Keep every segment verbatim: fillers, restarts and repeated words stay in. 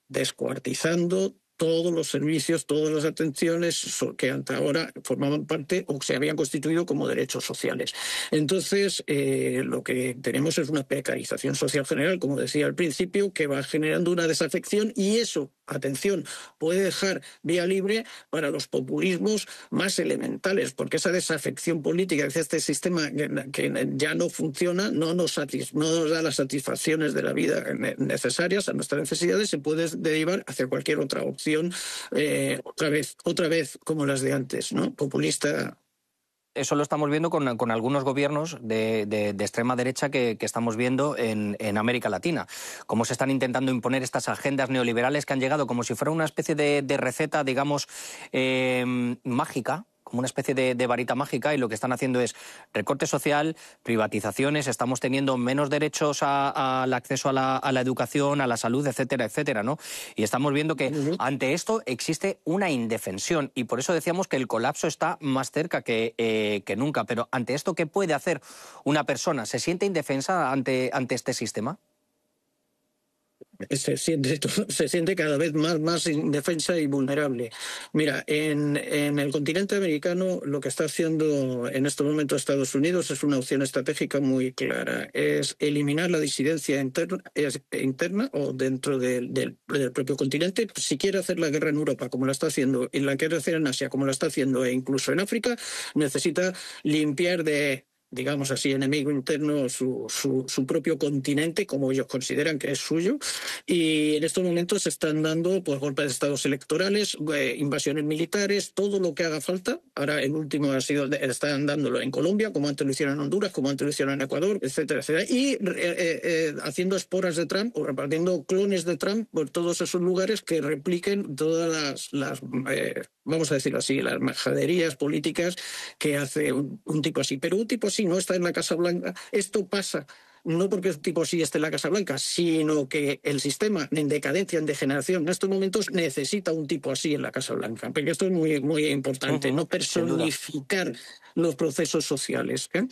descuartizando todos los servicios, todas las atenciones que hasta ahora formaban parte o se habían constituido como derechos sociales. Entonces, eh, lo que tenemos es una precarización social general, como decía al principio, que va generando una desafección, y eso, atención, puede dejar vía libre para los populismos más elementales, porque esa desafección política de este sistema que ya no funciona, no nos, satis, no nos da las satisfacciones de la vida necesarias a nuestras necesidades, se puede derivar hacia cualquier otra opción. Eh, otra vez, otra vez como las de antes, ¿no? Populista. Eso lo estamos viendo con, con algunos gobiernos de, de, de extrema derecha que, que estamos viendo en, en América Latina. Cómo se están intentando imponer estas agendas neoliberales que han llegado como si fuera una especie de, de receta, digamos, eh, mágica, como una especie de, de varita mágica, y lo que están haciendo es recorte social, privatizaciones, estamos teniendo menos derechos a, a, al acceso a la, a la educación, a la salud, etcétera, etcétera, ¿no? Y estamos viendo que uh-huh. ante esto existe una indefensión, y por eso decíamos que el colapso está más cerca que, eh, que nunca. Pero ante esto, ¿qué puede hacer una persona? ¿Se siente indefensa ante, ante este sistema? Se siente, se siente cada vez más, más indefensa y vulnerable. Mira, en, en el continente americano lo que está haciendo en este momento Estados Unidos es una opción estratégica muy clara. Es eliminar la disidencia interna, es, interna o dentro del, del, del propio continente. Si quiere hacer la guerra en Europa, como la está haciendo, y la quiere hacer en Asia, como la está haciendo, e incluso en África, necesita limpiar de, digamos así, enemigo interno su, su, su propio continente, como ellos consideran que es suyo, y en estos momentos se están dando pues golpes de estados electorales, eh, invasiones militares, todo lo que haga falta. Ahora el último ha sido, están dándolo en Colombia, como antes lo hicieron en Honduras, como antes lo hicieron en Ecuador, etcétera, etcétera, y eh, eh, haciendo esporas de Trump o repartiendo clones de Trump por todos esos lugares que repliquen todas las, las eh, vamos a decirlo así, las majaderías políticas que hace un, un tipo así. Pero un tipo así no está en la Casa Blanca. Esto pasa no porque un tipo así esté en la Casa Blanca, sino que el sistema en decadencia, en degeneración, en estos momentos necesita un tipo así en la Casa Blanca. Porque esto es muy, muy importante, uh-huh, no personificar los procesos sociales, ¿eh?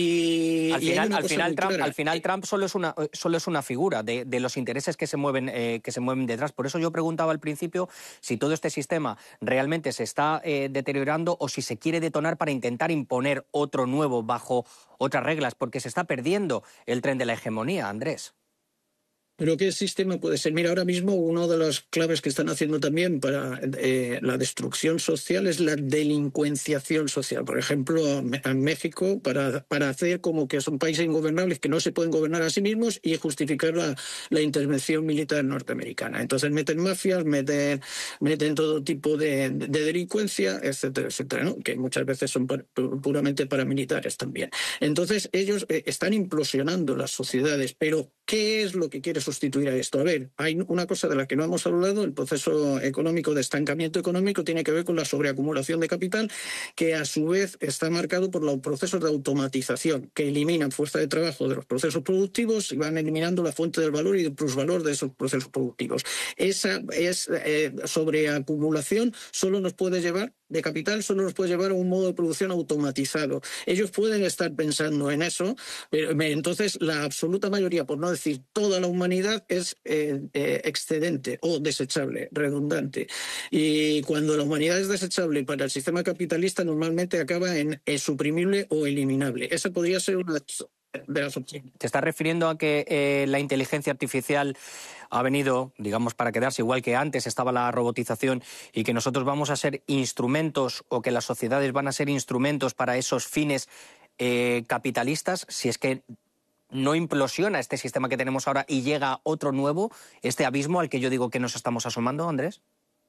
Y al y final, al final, Trump, al final Trump solo es una, solo es una figura de, de los intereses que se mueven, eh, que se mueven detrás. Por eso yo preguntaba al principio si todo este sistema realmente se está eh, deteriorando o si se quiere detonar para intentar imponer otro nuevo bajo otras reglas, porque se está perdiendo el tren de la hegemonía, Andrés. ¿Pero qué sistema puede ser? Mira, ahora mismo una de las claves que están haciendo también para eh, la destrucción social es la delincuenciación social. Por ejemplo, en México, para, para hacer como que son países ingobernables que no se pueden gobernar a sí mismos y justificar la, la intervención militar norteamericana. Entonces meten mafias, meten, meten todo tipo de, de delincuencia, etcétera, etcétera, ¿no? Que muchas veces son puramente paramilitares también. Entonces ellos eh, están implosionando las sociedades, pero ¿qué es lo que quiere sustituir a esto? A ver, hay una cosa de la que no hemos hablado, el proceso económico de estancamiento económico tiene que ver con la sobreacumulación de capital, que a su vez está marcado por los procesos de automatización, que eliminan fuerza de trabajo de los procesos productivos y van eliminando la fuente del valor y del plusvalor de esos procesos productivos. Esa es, eh, sobreacumulación solo nos puede llevar de capital solo nos puede llevar a un modo de producción automatizado. Ellos pueden estar pensando en eso, pero entonces la absoluta mayoría, por no decir toda la humanidad, es eh, eh, excedente o desechable, redundante. Y cuando la humanidad es desechable para el sistema capitalista, normalmente acaba en eh, suprimible o eliminable. Esa podría ser una de las opciones. ¿Te estás refiriendo a que eh, la inteligencia artificial ha venido, digamos, para quedarse, igual que antes estaba la robotización, y que nosotros vamos a ser instrumentos, o que las sociedades van a ser instrumentos para esos fines eh, capitalistas, si es que no implosiona este sistema que tenemos ahora y llega otro nuevo, este abismo al que yo digo que nos estamos asomando, Andrés?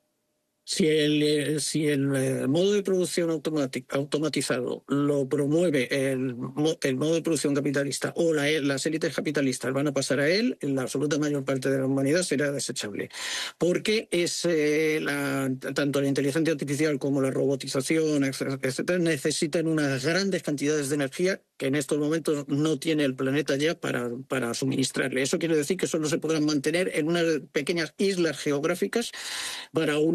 Si el, si el modo de producción automatizado lo promueve el, el modo de producción capitalista, o la, las élites capitalistas van a pasar a él, la absoluta mayor parte de la humanidad será desechable. Porque es, eh, la, tanto la inteligencia artificial como la robotización, etcétera, necesitan unas grandes cantidades de energía que en estos momentos no tiene el planeta ya para, para suministrarle. Eso quiere decir que solo se podrán mantener en unas pequeñas islas geográficas para una determinada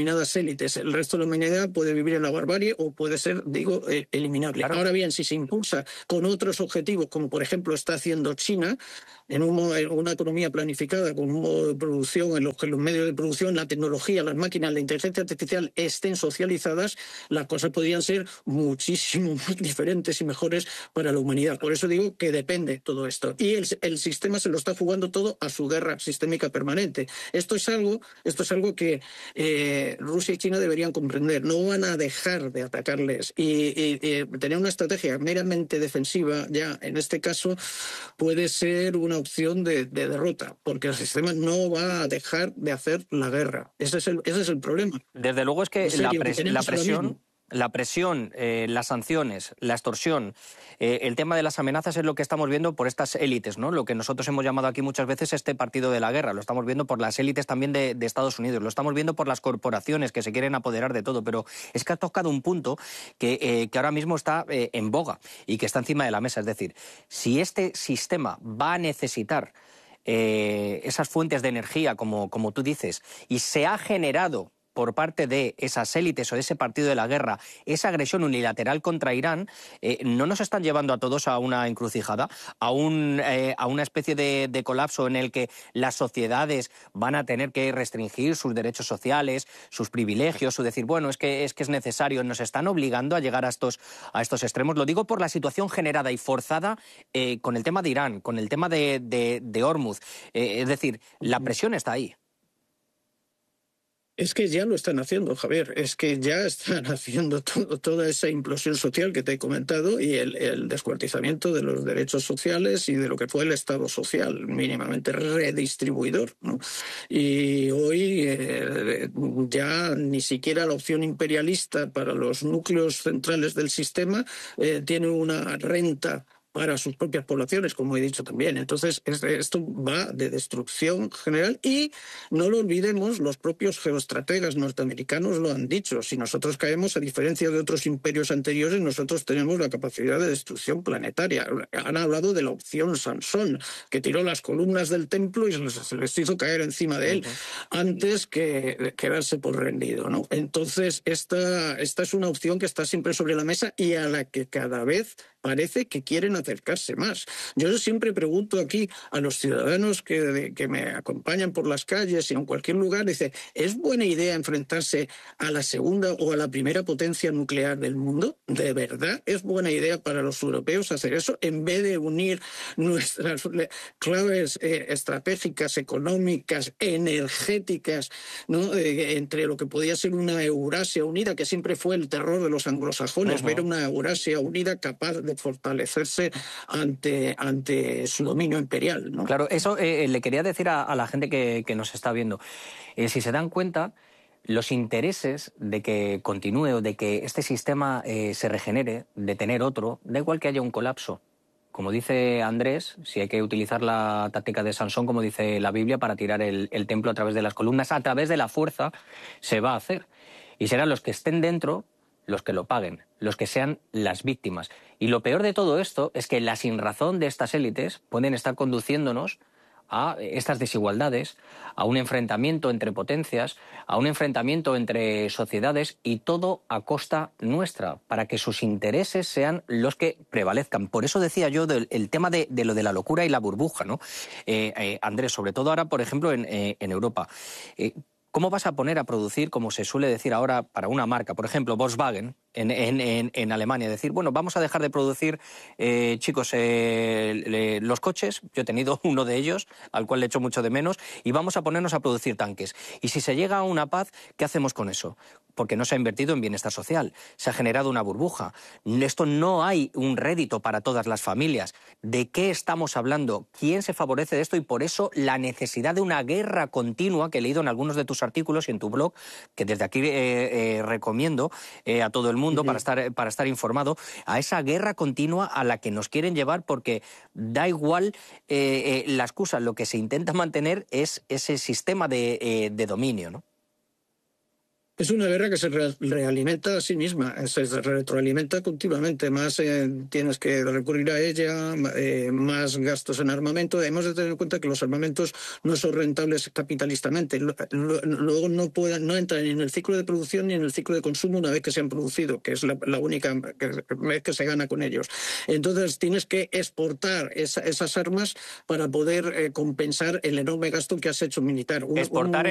determinadas élites. El resto de la humanidad puede vivir en la barbarie o puede ser, digo, eh, eliminable. Claro. Ahora bien, si se impulsa con otros objetivos, como por ejemplo está haciendo China, en, un, en una economía planificada, con un modo de producción en los que los medios de producción, la tecnología, las máquinas, la inteligencia artificial estén socializadas, las cosas podrían ser muchísimo más diferentes y mejores para la humanidad. Por eso digo que depende todo esto. Y el, el sistema se lo está jugando todo a su guerra sistémica permanente. Esto es algo, esto es algo que eh, Rusia y China deberían comprender. No van a dejar de atacarles. Y, y, y tener una estrategia meramente defensiva, ya en este caso, puede ser una opción de, de derrota, porque el sistema no va a dejar de hacer la guerra. Ese es el, ese es el problema. Desde luego es que la, pres la presión... La presión, eh, las sanciones, la extorsión, eh, el tema de las amenazas es lo que estamos viendo por estas élites, ¿no? Lo que nosotros hemos llamado aquí muchas veces este partido de la guerra. Lo estamos viendo por las élites también de, de Estados Unidos, lo estamos viendo por las corporaciones que se quieren apoderar de todo, pero es que ha tocado un punto que, eh, que ahora mismo está eh, en boga y que está encima de la mesa. Es decir, si este sistema va a necesitar eh, esas fuentes de energía, como, como tú dices, y se ha generado por parte de esas élites o de ese partido de la guerra, esa agresión unilateral contra Irán, eh, no nos están llevando a todos a una encrucijada, a, un, eh, a una especie de, de colapso en el que las sociedades van a tener que restringir sus derechos sociales, sus privilegios, o decir, bueno, es que es, que es necesario, nos están obligando a llegar a estos, a estos extremos. Lo digo por la situación generada y forzada eh, con el tema de Irán, con el tema de, de, de Hormuz. Eh, es decir, la presión está ahí. Es que ya lo están haciendo, Javier, es que ya están haciendo todo, toda esa implosión social que te he comentado y el, el descuartizamiento de los derechos sociales y de lo que fue el Estado social, mínimamente redistribuidor, ¿no? Y hoy eh, ya ni siquiera la opción imperialista para los núcleos centrales del sistema eh, tiene una renta para sus propias poblaciones, como he dicho también. Entonces, esto va de destrucción general y no lo olvidemos, los propios geoestrategas norteamericanos lo han dicho. Si nosotros caemos, a diferencia de otros imperios anteriores, nosotros tenemos la capacidad de destrucción planetaria. Han hablado de la opción Sansón, que tiró las columnas del templo y se les hizo caer encima de él uh-huh. antes que quedarse por rendido, ¿no? Entonces, esta, esta es una opción que está siempre sobre la mesa y a la que cada vez parece que quieren acercarse más. Yo siempre pregunto aquí a los ciudadanos que, que me acompañan por las calles y en cualquier lugar, dice, ¿es buena idea enfrentarse a la segunda o a la primera potencia nuclear del mundo? ¿De verdad es buena idea para los europeos hacer eso en vez de unir nuestras claves eh, estratégicas, económicas, energéticas, ¿no? eh, entre lo que podía ser una Eurasia unida, que siempre fue el terror de los anglosajones, uh-huh. ver una Eurasia unida capaz de fortalecerse ante, ante su dominio imperial, ¿no? Claro, eso eh, le quería decir a, a la gente que, que nos está viendo. Eh, si se dan cuenta, los intereses de que continúe o de que este sistema eh, se regenere, de tener otro, da igual que haya un colapso. Como dice Andrés, si hay que utilizar la táctica de Sansón, como dice la Biblia, para tirar el, el templo a través de las columnas, a través de la fuerza, se va a hacer. Y serán los que estén dentro los que lo paguen, los que sean las víctimas. Y lo peor de todo esto es que la sinrazón de estas élites pueden estar conduciéndonos a estas desigualdades, a un enfrentamiento entre potencias, a un enfrentamiento entre sociedades y todo a costa nuestra, para que sus intereses sean los que prevalezcan. Por eso decía yo del el tema de, de lo de la locura y la burbuja, ¿no? Eh, eh, Andrés, sobre todo ahora, por ejemplo, en, eh, en Europa. Eh, ¿Cómo vas a poner a producir, como se suele decir ahora, para una marca, por ejemplo, Volkswagen, en, en, en, en Alemania? Decir, bueno, vamos a dejar de producir, eh, chicos, eh, le, los coches. Yo he tenido uno de ellos, al cual le echo mucho de menos, y vamos a ponernos a producir tanques. Y si se llega a una paz, ¿qué hacemos con eso? Porque no se ha invertido en bienestar social, se ha generado una burbuja. Esto no hay un rédito para todas las familias. ¿De qué estamos hablando? ¿Quién se favorece de esto? Y por eso la necesidad de una guerra continua, que he leído en algunos de tus artículos y en tu blog, que desde aquí eh, eh, recomiendo eh, a todo el mundo uh-huh. para estar, para estar informado, a esa guerra continua a la que nos quieren llevar, porque da igual eh, eh, la excusa, lo que se intenta mantener es ese sistema de, eh, de dominio, ¿no? Es una guerra que se re realimenta a sí misma, se retroalimenta continuamente. Más eh, tienes que recurrir a ella, eh, más gastos en armamento. Hemos de tener en cuenta que los armamentos no son rentables capitalistamente. Luego no pueden, no entran ni en el ciclo de producción ni en el ciclo de consumo una vez que se han producido, que es la, la única vez que se gana con ellos. Entonces tienes que exportar esa, esas armas para poder eh, compensar el enorme gasto que has hecho militar. Un, Exportar un,